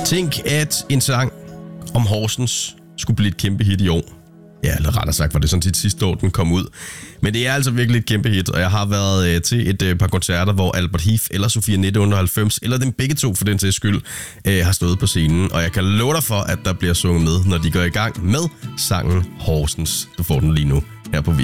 Tænk, at en sang om Horsens skulle blive et kæmpe hit i år. Ja, eller rettere sagt, var det sådan set sidste år, den kom ud. Men det er altså virkelig et kæmpe hit, og jeg har været til et par koncerter, hvor Albert Heath eller Sofia Nitte 190, eller dem begge to for den sags skyld, har stået på scenen. Og jeg kan love dig for, at der bliver sunget med, når de går i gang med sangen Horsens. Du får den lige nu her på